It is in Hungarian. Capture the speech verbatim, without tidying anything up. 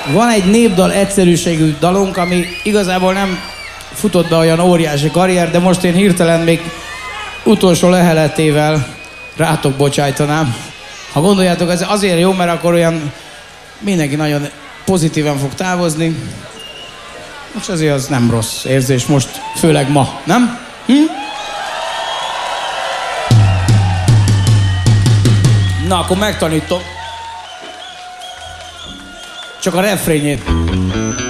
Van egy népdal egyszerűségű dalunk, ami igazából nem futott be olyan óriási karrier, de most én hirtelen még utolsó leheletével rátok bocsájtanám. Ha gondoljátok, ez azért jó, mert akkor olyan mindenki nagyon pozitívan fog távozni. Most azért az nem rossz érzés most, főleg ma, nem? Hm? Na, akkor megtanítom. Csak a refrényét.